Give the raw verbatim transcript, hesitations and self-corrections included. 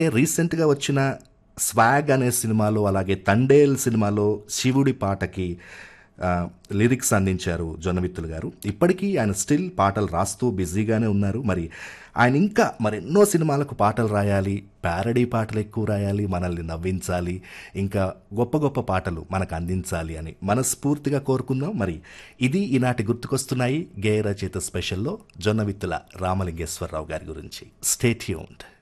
రీసెంట్‌గా వచ్చిన 'స్వాగ్' అనే సినిమాలో, అలాగే 'తండేల్' సినిమాలో శివుడి పాటకి ఆహ్, లిరిక్స్ అందించారు జొన్నవిత్తులు గారు. ఇప్పటికీ ఆయన స్టిల్ పాటలు రాస్తూ బిజీగానే ఉన్నారు. మరి ఆయన ఇంకా మరెన్నో సినిమాలకు పాటలు రాయాలి, ప్యారడీ పాటలు ఎక్కువ రాయాలి, మనల్ని నవ్వించాలి, ఇంకా గొప్ప గొప్ప పాటలు మనకు అందించాలి అని మనస్ఫూర్తిగా కోరుకుందాం. మరి ఇది ఈనాటి గుర్తుకొస్తున్నాయి గేయ రచయిత స్పెషల్‌లో జొన్నవిత్తుల రామలింగేశ్వరరావు గారి గురించి. Stay tuned.